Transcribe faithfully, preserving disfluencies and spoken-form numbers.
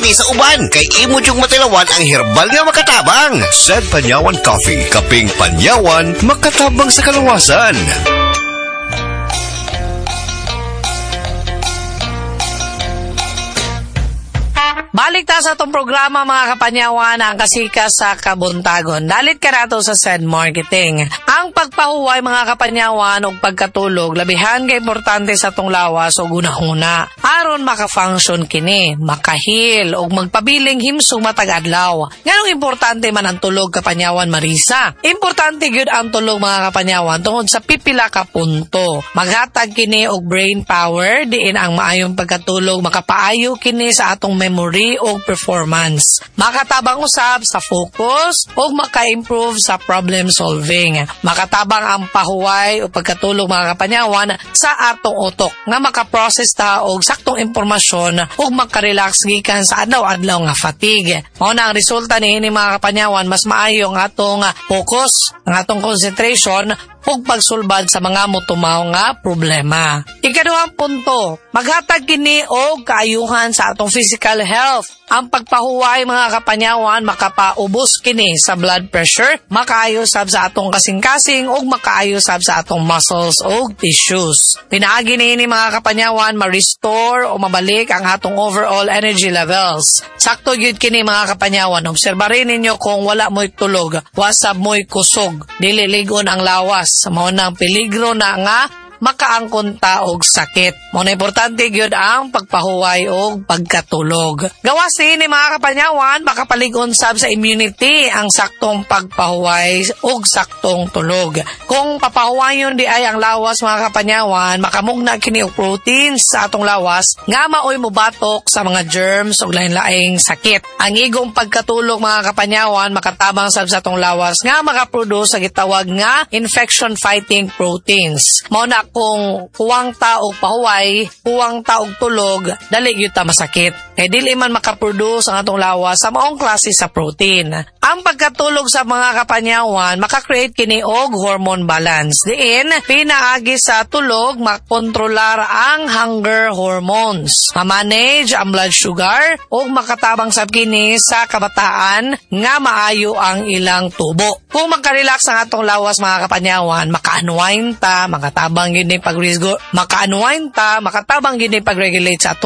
kini sa uban. Kay imo yung matilawan ang herbal nga makatabang. Said Panyawan Coffee. Kaping Panyawan, makatabang sa kalawasan. Balik ta sa itong programa mga kapanyawan ang kasika sa kabuntagon. Dalit ka nato sa said marketing. Ang pagpahuway mga kapanyawan o pagkatulog, labihan ka importante sa itong lawas o gunahuna. Aron maka-function kini, makahil o magpabiling himsong matag-adlaw. Ganong importante man ang tulog kapanyawan Marisa. Importante gyud ang tulog mga kapanyawan tungod sa pipila ka punto. Maghatag kini og brain power, diin ang maayong pagkatulog makapaayo kini sa atong memory o performance. Makatabang usab sa focus o maka-improve sa problem solving. Makatabang ang pahuway o pagkatulog mga kapanyawan sa atong utok nga makaprocess ta og saktong impormasyon o makarelax gikan sa adlaw-adlaw nga fatigue. Mao na ang resulta niini mga kapanyawan, mas maayo ang atong focus, ang atong concentration ug pagsulbad sa mga motumaw nga problema. Ikaduhang punto, maghatag kini og kaayuhan sa atong physical health. Ang pagpahuway mga kapanyawan makapaubos kini sa blood pressure, makaayos sab sa atong kasing-kasing ug makaayos sab sa atong muscles ug tissues. Pinaagi niini mga kapanyawan ma-restore o mabalik ang atong overall energy levels. Sakto gyud kini mga kapanyawan, obserbahin ninyo kung wala mo'y tulog, wasab mo'y kusog, dili ligon ang lawas. Mao nang peligro na nga makaangkon ta og sakit. Mo na importante gyud ang pagpahuway og pagkatulog. Gawas ni mga kapanyawan makapalig-on sab sa immunity ang saktong pagpahuway og saktong tulog. Kung papahuwayon di ay ang lawas mga kapanyawan, makamugna kini og proteins sa atong lawas nga maoy mobatok sa mga germs ug lain-laing sakit. Ang igong pagkatulog mga kapanyawan makatabang sab sa atong lawas nga makaproduce sa gitawag nga infection fighting proteins. Mao na kung huwang ta og pahuway, huwang ta og tulog, dali gyud ta masakit. Kay dili man makaproduce ang atong lawas sa maong klase sa protein. Ang pagkatulog sa mga kapanyawan maka-create kini og hormone balance. Diin, pinaagi sa tulog makontrolar ang hunger hormones, ma-manage ang blood sugar ug makatabang sab kini sa kabataan nga maayo ang ilang tubo. Kung magka-relax ang atong lawas mga kapanyawan, maka-unwind ta, makatabang yun yung pag-unwind ta, makatabang yun yung pag-regulate sa atong